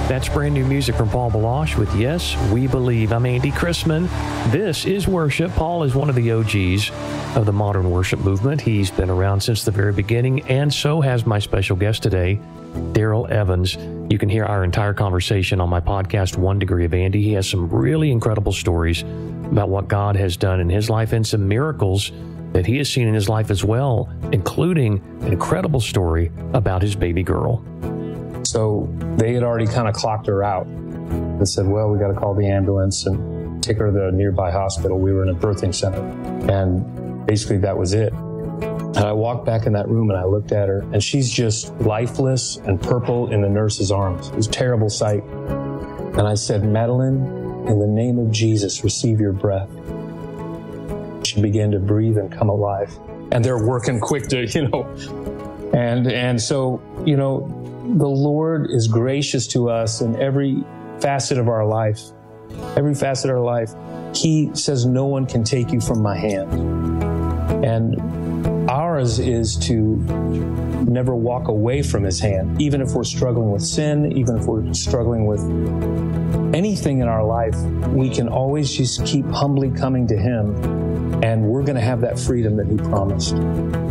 That's brand new music from Paul Baloche with Yes, We Believe. I'm Andy Chrisman. This is worship. Paul is one of the OGs of the modern worship movement. He's been around since the very beginning, and so has my special guest today, Daryl Evans. You can hear our entire conversation on my podcast, One Degree of Andy. He has some really incredible stories about what God has done in his life and some miracles that he has seen in his life as well, including an incredible story about his baby girl. So they had already kind of clocked her out and said, well, we got to call the ambulance and take her to the nearby hospital. We were in a birthing center. And basically that was it. And I walked back in that room and I looked at her, and she's just lifeless and purple in the nurse's arms. It was a terrible sight. And I said, Madeline, in the name of Jesus, receive your breath. She began to breathe and come alive. And they're working quick to, and so, the Lord is gracious to us in every facet of our life. Every facet of our life. He says, no one can take you from my hand. And ours is to never walk away from his hand, even if we're struggling with sin, even if we're struggling with anything in our life. We can always just keep humbly coming to him, and we're going to have that freedom that he promised.